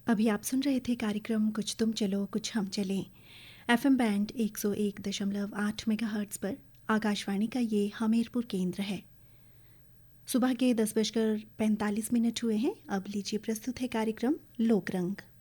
अभी आप सुन रहे थे कार्यक्रम कुछ तुम चलो कुछ हम चलें। एफएम बैंड 101.8 मेगाहर्ट्ज़ पर आकाशवाणी का ये हमीरपुर केंद्र है। सुबह के 10:45 हुए हैं। अब लीजिए प्रस्तुत है कार्यक्रम लोकरंग।